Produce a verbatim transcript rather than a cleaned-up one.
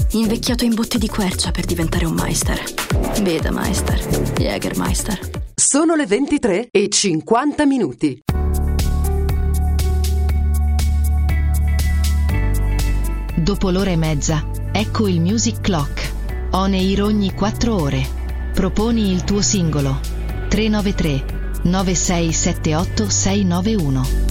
invecchiato in botte di quercia per diventare un Meister. Veda Meister, Jägermeister. Sono le ventitré e cinquanta minuti. Dopo l'ora e mezza, ecco il Music Clock. On air ogni quattro ore. Proponi il tuo singolo. tre nove tre nove sei sette otto sei nove uno.